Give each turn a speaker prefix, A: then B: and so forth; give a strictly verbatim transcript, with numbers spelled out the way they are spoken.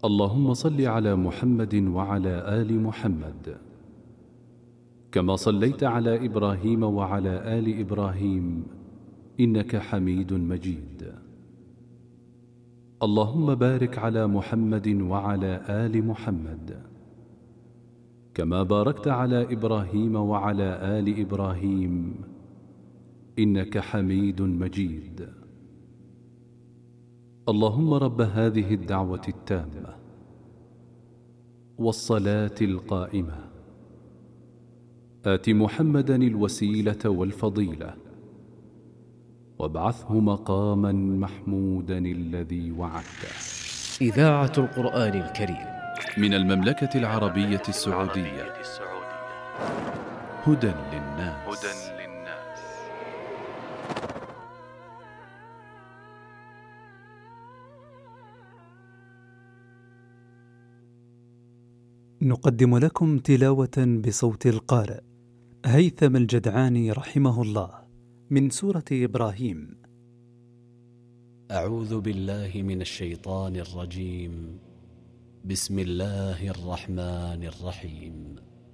A: اللهم صل على محمد وعلى آل محمد كما صليت على إبراهيم وعلى آل إبراهيم إنك حميد مجيد. اللهم بارك على محمد وعلى آل محمد كما باركت على إبراهيم وعلى آل إبراهيم إنك حميد مجيد. اللهم رب هذه الدعوة التامة والصلاة القائمة آت محمدا الوسيلة والفضيلة وابعثه مقاما محمودا الذي وعدته.
B: إذاعة القرآن الكريم
A: من المملكة العربية السعودية. هدى للناس.
C: نقدم لكم تلاوة بصوت القارئ هيثم الجدعاني رحمه الله من سورة إبراهيم.
B: أعوذ بالله من الشيطان الرجيم. بسم الله الرحمن الرحيم.